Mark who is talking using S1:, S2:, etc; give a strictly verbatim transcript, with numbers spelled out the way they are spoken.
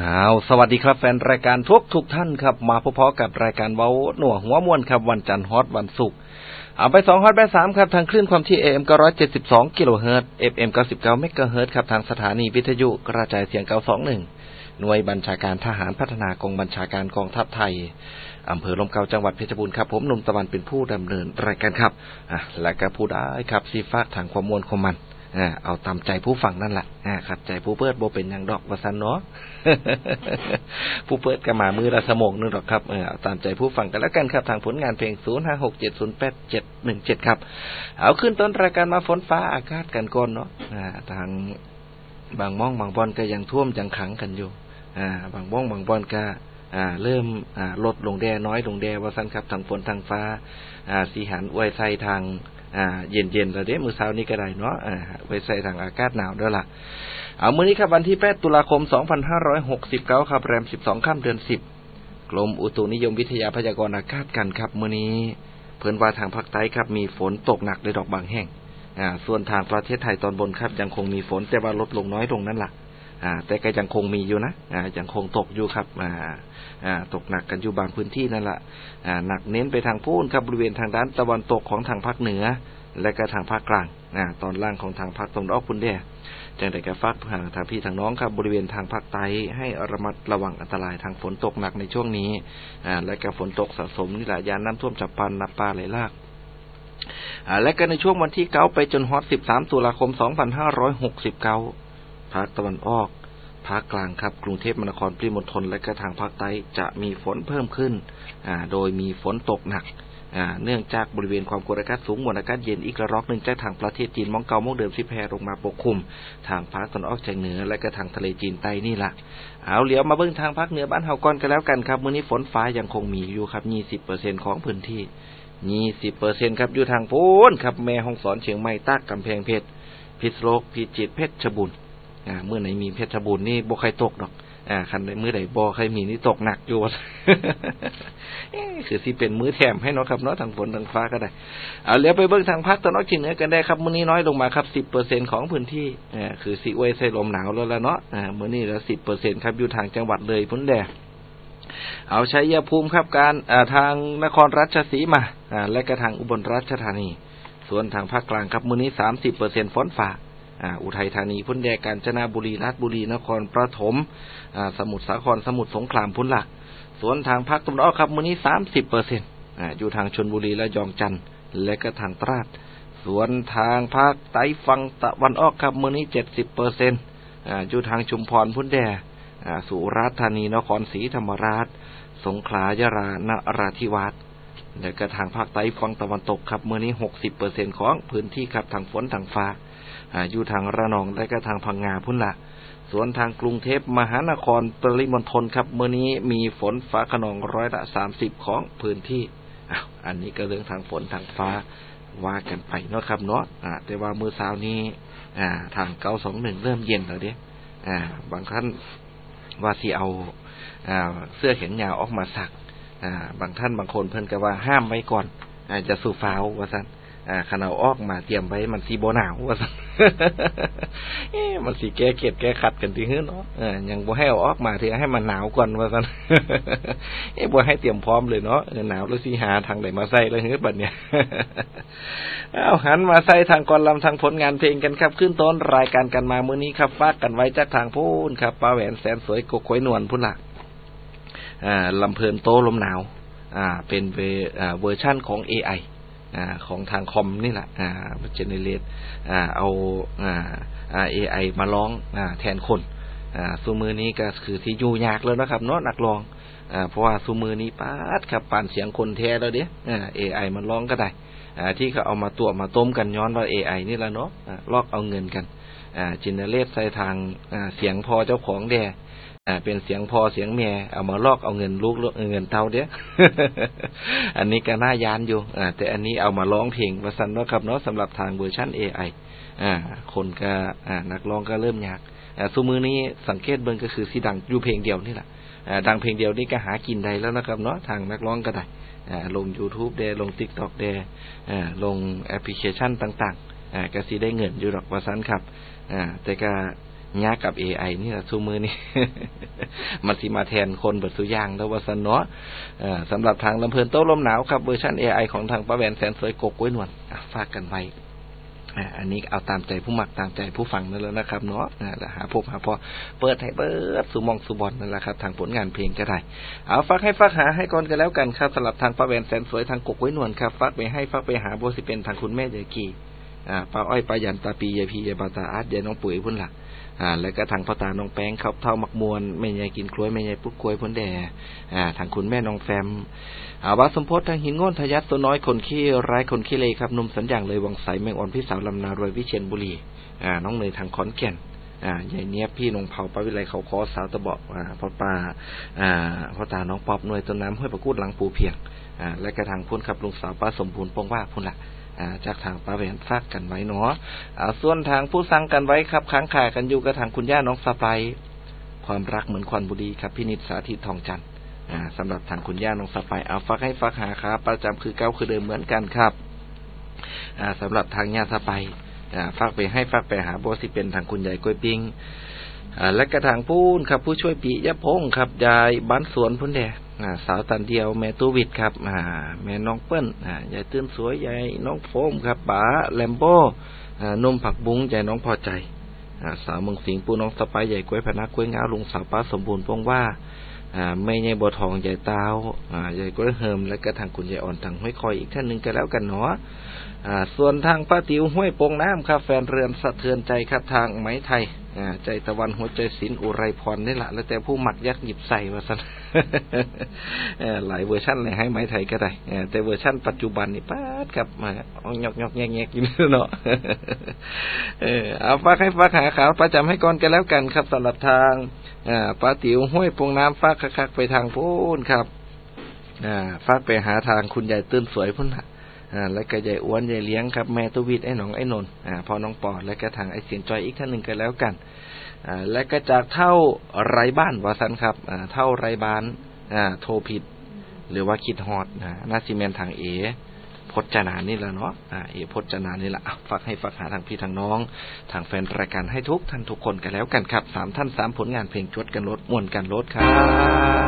S1: อ้าวสวัสดีครับแฟนรายการทุกทุกท่านครับมาพบๆกับรายการเว้าหนัวหัวม่วนครับวันจันทร์ฮอตวันศุกร์เอาไปสองฮอตไปสามครับทางคลื่นความถี่ เอ เอ็ม เก้าร้อยเจ็ดสิบสองกิโลเฮิรตซ์ เอฟ เอ็ม เก้าสิบเก้าเมกะเฮิรตซ์ครับทางสถานีวิทยุกระจายเสียงเก้าสองหนึ่งหน่วยบัญชาการทหารพัฒนากองบัญชาการกองทัพไทยอำเภอลมเก่าจังหวัดเพชรบูรณ์ครับผมหนุ่มตะวันเป็นผู้ดำเนินรายการครับอ่ะและก็ผู้ได้ครับสิฝากทางความม่วนความมันอ่าเอาตามใจผู้ฟังนั่นแหละอ่าขัดใจผู้เปิดบ่เป็นหยังดอกว่าซั่นเนาะ ผู้เปิดก็มามือละสมองนึงดอกครับเออเอาตามใจผู้ฟังกันแล้วกันครับทางผลงานเพลงศูนย์ ห้า หก เจ็ด ศูนย์ แปด เจ็ด หนึ่ง เจ็ดครับเอาขึ้นต้นรายการมาฝนฟ้าอากาศกันก่อนเนาะอ่าทางบางม่องบางบอนก็ยังท่วมยังขังกันอยู่อ่าบางม่องบางบอนก็อ่าเริ่มอ่าลดลงแดน้อยลงแดว่าซั่นครับทางฝนทางฟ้าอ่าสิหันอวยใส่ทางอ่าเย็นๆแล้วเด้มื้อเช้านี้ก็ได้เนาะอ่าไว้ใส่ทางอากาศหนาวด้วยล่ะเอามื้อนี้ครับวันที่แปดตุลาคมสองพันห้าร้อยหกสิบเก้าครับแรมสิบสองค่ำเดือนสิบกรมอุตุนิยมวิทยาพยากรณ์อากาศกันครับมื้อนี้เพิ่นว่าทางภาคใต้ครับมีฝนตกหนักในดอกบางแห่งอ่าส่วนทางประเทศไทยตอนบนครับยังคงมีฝนแต่ว่าลดลงน้อยลงนั่นล่ะอ่าแต่ก็ยังคงมีอยู่นะอ่ายังคงตกอยู่ครับอ่าอ่าตกหนักกันอยู่บางพื้นที่นั่นล่ะอ่าหนักเน้นไปทางพูนครับบริเวณทางด้านตะวันตกของทางภาคเหนือและก็ทางภาคกลางอ่าตอนล่างของทางภาคตะวันออกพุ่นเด้จังได๋ก็ฝากทางพี่ทางน้องครับบริเวณทางภาคใต้ให้ระมัดระวังอันตรายทางฝนตกหนักในช่วงนี้อ่าและก็ฝนตกสะสมนี่แหละยามน้ำท่วมฉับพลันน้ำป่าไหลหลากอ่าและก็ในช่วงวันที่เก้าไปจนฮอดสิบสามตุลาคมสองพันห้าร้อยหกสิบเก้าภาคตะวันออกภาคกลางครับกรุงเทพมหานครปริมณฑลและก็ทางภาคใต้จะมีฝนเพิ่มขึ้นอ่าโดยมีฝนตกหนักอ่าเนื่องจากบริเวณความกดอากาศสูงมวลอากาศเย็นอีกระลอกหนึ่งจากทางประเทศจีนมองเก่ามองเดิมที่แผ่ลงมาปกคลุมทางภาคตะวันออกเฉียงเหนือและก็ทางทะเลจีนใต้นี่ล่ะเอาเลี้ยวมาเบิ่งทางภาคเหนือบ้านเฮาก่อนกันแล้วกันครับมื้อนี้ฝนฟ้ายังคงมีอยู่ครับ ยี่สิบเปอร์เซ็นต์ ของพื้นที่ ยี่สิบเปอร์เซ็นต์ ครับอยู่ทางโพ้นครับแม่ฮ่องสอนเชียงใหม่ตากกำแพงเพชรพิษณุโลกพิจิตรเพชรบูรณ์อ่ามื้อไหนมีเพชรบูรณ์นี่บ่ค่อยตกดอกอ่าคันใดมื้อใดบ่ค่อยมีนี่ตกหนักอยู่ เอ๊ะคือสิเป็นมื้อแถมให้เนาะครับเนาะทางฝนทางฟ้าก็ได้เอาเลี้ยวไปเบิ่งทางภาคตะวันออกเฉียงเหนือกันได้ครับมื้อนี้น้อยลงมาครับ สิบเปอร์เซ็นต์ ของพื้นที่อ่าคือสิอวยใส่ลมหนาวแล้วล่ะเนาะอ่ามื้อนี้เหลือ สิบเปอร์เซ็นต์ ครับอยู่ทางจังหวัดเลยพุ่นแดเอาชัยภูมิครับการอ่าทางนครราชสีมาอ่าและก็ทางอุบลราชธานีส่วนทางภาคกลางครับมื้อนี้ สามสิบเปอร์เซ็นต์ ฝนฟ้าอ่าอุทัยธานีพุ่นแดกาญจนบุรีราชบุรีนครปฐมอ่าสมุทรสาครสมุทรสงครามพุ่นล่ะส่วนทางภาคตะวันออกครับมื้อนี้ สามสิบเปอร์เซ็นต์ อ่าอยู่ทางชลบุรีและยองจันทร์และก็ทางตราดส่วนทางภาคใต้ฝั่งตะวันออกครับมื้อนี้ เจ็ดสิบเปอร์เซ็นต์ อ่าอยู่ทางชุมพรพุ่นแดอ่าสุราษฎร์ธานีนครศรีธรรมราชสงขลายะลานราธิวาสและก็ทางภาคใต้ฝั่งตะวันตกครับมื้อนี้ หกสิบเปอร์เซ็นต์ ของพื้นที่ครับทางฝนทางฟ้าอ่าอยู่ทางระนองและก็ทางพังงาพุ่นละส่วนทางกรุงเทพมหานครปริมณฑลครับมื้อนี้มีฝนฟ้าคะนองร้อยละสามสิบของพื้นที่อ้าวอันนี้ก็เรื่องทางฝนทางฟ้าว่ากันไปเนาะครับเนาะอ่าแต่ว่ามื้อเช้านี้อ่าทางเก้าสองหนึ่งเริ่มเย็นแล้วเด้อ่าบางท่านว่าสิเอาอ่าเสื้อแขนยาวออกมาซักอ่าบางท่านบางคนเพิ่นก็ว่าห้ามไว้ก่อนอ่าจะสู่ฟ้าวว่าซั่นอ่าคันเอาออกมาเตรียมไว้มันสิบ่หนาวว่าซั่น เอ๊ะมันสิแก้เกลียดแก้ขัดกันติฮึเนาะเออยังบ่ให้เอาออกมาเถอะให้มันหนาวก่อนว่าซั่น เอ๊ะบ่ให้เตรียมพร้อมเลยเนาะหนาวแล้วสิหาทางใดมาใส่เลยฮึบัดเนี้ย เอาหันมาใส่ทางกลำทางผลงานเพลงกันครับขึ้นต้นรายการกันมามื้อนี้ครับฝากกันไว้จากทางพูนครับป้าแหวนแสนสวยกกกวยนวลพุ่นล่ะอ่าลำเพลินโตลมหนาวอ่าเป็นเวอ่าเวอร์ชั่นของ เอ ไอ อ่าของทางคอมนี่แหละอ่าเจเนเรตอ่าเอาอ่าอ่า เอ ไอ มาร้องอ่าแทนคนอ่าซุมื้อนี้ก็คือที่อยู่ยากแล้วนะครับเนาะนักร้องอ่าเพราะว่าซุมื้อนี้ป๊าดครับปานเสียงคนแท้แล้วเด้อ่า เอ ไอ มันร้องก็ได้อ่าที่เขาเอามาตัวมาต้มกันย้อนว่า เอ ไอ นี่ล่ะเนาะอ่าลอกเอาเงินกันอ่าเจเนเรตใส่ทางอ่าเสียงพอเจ้าของแดอ่าเป็นเสียงพอเสียงแม่เอามาลอกเอาเงินลูกเงินเท่าเด้อ อันนี้ก็น่ายานอยู่อ่าแต่อันนี้เอามาร้องเพลงว่าซั่นเนาะครับเนาะสำหรับทางเวอร์ชั่น เอ ไอ อ่าคนก็อ่านักร้องก็เริ่มยากอ่าซุมื้อนี้สังเกตเบิ่งก็คือสิดังอยู่เพลงเดียวนี่ล่ะอ่าดังเพลงเดียวนี่ก็หากินได้แล้วนะครับเนาะทางนักร้องก็ได้อ่าลง YouTube ได้ลง TikTok ได้อ่าลงแอปพลิเคชันต่างๆอ่าก็สิได้เงินอยู่ดอกว่าซั่นครับอ่าแต่ก็ยากกับ เอ ไอ นี่ล่ะซุมื้อนี้ มันสิมาแทนคนเบิดซุอย่างแล้วว่าซั่นเนาะเอ่อสำหรับทางลำเพิ่นโต้ลมหนาวครับเวอร์ชัน เอ ไอ ของทางป้าแหวนแสนสวยกกกล้วยนวลฝากกันไว้อ่าอันนี้เอาตามใจผู้มักตามใจผู้ฟังนั่นแหละนะครับเนาะนั่นแหละหาพบหาพอเปิดให้เปิดสู่มองสู่บอลนั่นแหละครับทางผลงานเพลงก็ได้เอาฝากให้ฝากหาให้ก่อนกันแล้วกันครับสำหรับทางป้าแหวนแสนสวยทางกกกล้วยนวลครับฝากไปให้ฝากไปหาบ่สิเป็นทางคุณแม่เดกี้อ่าป้าอ้อยป้ายันตาปียายพียายบาตาอาร์ตยายน้องปุ๋ยพุ่นล่ะอ่าแล้วก็ทางพ่อตาน้องแป้งครับเท่ามักมวลแม่ยายกินกล้วยแม่ยายปุ๊กกล้วยพุ่นแด่อ่าทางคุณแม่น้องแฟมอาว่าสมพศทางหินโง่นทะยัดตัวน้อยคนขี้ร้ายคนขี้เลครับหนุ่มสัญญางเลยวังใสแมงอ่อนพี่สาวลำนารวยวิเชียรบุรีอ่าน้องเนยทางขอนแก่นอ่ายายเนี้ยพี่นงเผาปาวิไลเขาคอสาวตะเบาะอ่าพ่อปาอ่าพ่อตาน้องป๊อบหน่วยต้นน้ำห้วยประกูดหลังปูเพียงอ่าและกระทางพุ่นครับลุงสาวป้าสมบูรณ์ปองว่าพุ่นละอ่าจากทางป้าแหวนฟากกันไว้เนาะอ่าส่วนทางผู้สั่งกันไว้ครับค้างคากันอยู่กับทางคุณย่าน้องสะไปความรักเหมือนควันบุรีครับพินิจสาธิตทองจันทร์อ่าสำหรับทางคุณย่าน้องสะไปเอาฝากให้ฝากหาครับประจำคือเก้าคือเดิมเหมือนกันครับอ่าสำหรับทางย่าสะไปอ่าฝากไปให้ฝากไปหาโบสิเป็นทางคุณยายกล้วยปิ้งอ่าและกระถางพูนครับผู้ช่วยปิยพงศ์ครับยายบ้านสวนพุ่นแดอ่าสาวตันเดียวแม่ตูวิดครับอ่าแม่น้องเปิ้ลอ่ายายตื่นสวยยายน้องโฟมครับป๋าแลมโบอ่านมผักบุ้งยายน้องพอใจอ่าสาวเมืองสิงห์ปูน้องสะไปใหญ่กล้วยพนักกล้วยงาลุงสาวป้าสมบูรณ์ปงว่าอ่าแม่ยายบัวทองยายตาวอ่ายายกล้วยเฮิมและกระถางคุณยายอ่อนทางห้วยคอยอีกท่านนึงก็แล้วกันเนาะอ่าส่วนทางป้าติ๋วห้วยโป่งน้ำครับแฟนเรือนสะเทือนใจครับทางไหมไทยอ่าใจตะวันหัวใจศิลป์อุไรพรนี่แหละแล้วแต่ผู้หมักยักหยิบใส่ว่าซั่น เออหลายเวอร์ชั่นเลยให้ไหมไทยก็ได้เออแต่เวอร์ชั่นปัจจุบันนี่ป๊าดครับมาเอาหยอกๆแงกๆอยู่เนาะ เออเอาฝากให้ฝากหาข่าวประจำให้ก่อนกันแล้วกันครับสำหรับทางอ่าป้าติ๋วห้วยโป่งน้ำฝากคักๆไปทางโพ้นครับอ่าฝากไปหาทางคุณยายตื่นสวยพุ่นน่ะอ่าแล้วก็ยายอ้วนยายเลี้ยงครับแม่ตุวิทย์ไอ้หนองไอ้นนท์อ่าพ่อน้องปอและก็ทางไอ้เสียงจอยอีกท่านหนึ่งกันแล้วกันอ่าและก็จากเท่าไรบ้านว่าซั่นครับอ่าเท่าไรบ้านอ่าโทรผิดหรือว่าคิดฮอดนะน่าสิแม่นทางเอพจนานี่แหละเนาะอ่าเอพจนานี่แหละฝากให้ฝากหาทางพี่ทางน้องทางแฟนรายการให้ทุกท่านทุกคนกันแล้วกันครับสามท่านสามผลงานเพลงจวดกันรถม่วนกันรถครับ